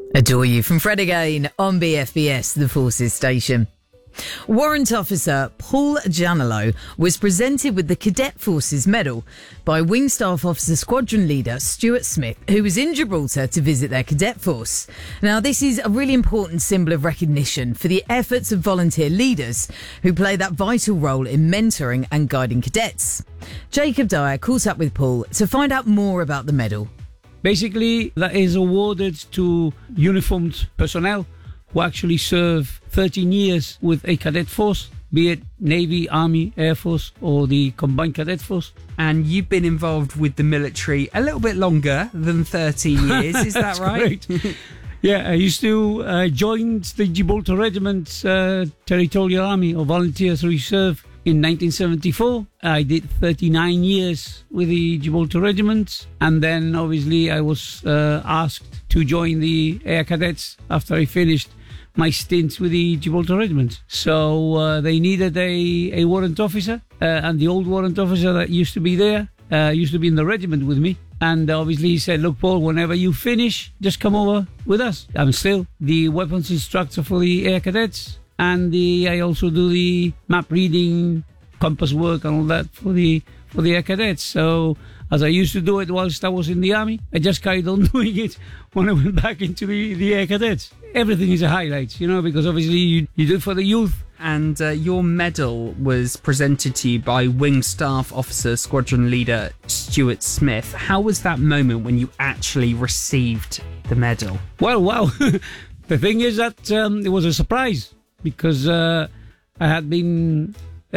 Adore You from Fred again on BFBS, the Forces Station. Warrant Officer Paul Janelo was presented with the Cadet Forces Medal by Wing Staff Officer Squadron Leader Stuart Smith, who was in Gibraltar to visit their cadet force. Now, this is a really important symbol of recognition for the efforts of volunteer leaders who play that vital role in mentoring and guiding cadets. Jacob Dyer caught up with Paul to find out more about the medal. Basically, that is awarded to uniformed personnel who actually serve 13 years with a cadet force, be it Navy, Army, Air Force or the Combined Cadet Force. And you've been involved with the military a little bit longer than 13 years, is that right? Yeah, I used to join the Gibraltar Regiment Territorial Army or Volunteers Reserve in 1974. I did 39 years with the Gibraltar Regiment, and then obviously I was asked to join the Air Cadets after I finished my stint with the Gibraltar Regiment. So they needed a warrant officer, and the old warrant officer that used to be there used to be in the regiment with me. And obviously he said, look, Paul, whenever you finish, just come over with us. I'm still the weapons instructor for the Air Cadets, and I also do the map reading, compass work and all that for the Air Cadets. So as I used to do it whilst I was in the Army, I just carried on doing it when I went back into the Air Cadets. Everything is a highlight, because obviously you do it for the youth. And your medal was presented to you by Wing Staff Officer Squadron Leader Stuart Smith. How was that moment when you actually received the medal? Well, wow. The thing is that it was a surprise because I had been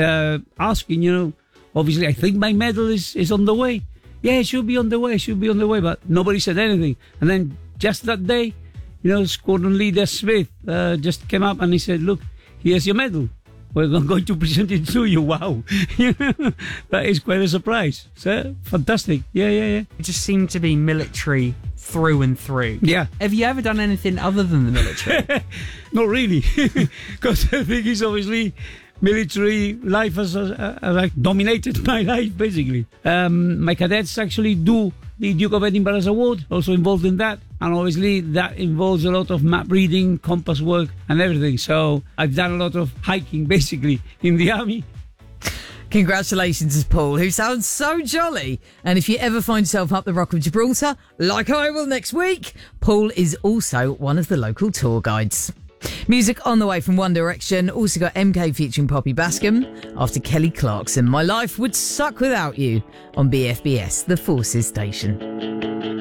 asking, obviously I think my medal is on the way. Yeah, it should be on the way, but nobody said anything. And then just that day, Squadron Leader Smith just came up and he said, look, here's your medal. We're going to present it to you. Wow. That is quite a surprise. So, fantastic. Yeah. You just seem to be military through and through. Yeah. Have you ever done anything other than the military? Not really. Because I think it's obviously military life has dominated my life, basically. My cadets actually do the Duke of Edinburgh's Award, also involved in that. And obviously that involves a lot of map reading, compass work and everything. So I've done a lot of hiking, basically, in the Army. Congratulations to Paul, who sounds so jolly. And if you ever find yourself up the Rock of Gibraltar, like I will next week, Paul is also one of the local tour guides. Music on the way from One Direction. Also got MK featuring Poppy Bascom. After Kelly Clarkson, My Life Would Suck Without You on BFBS, the Forces Station.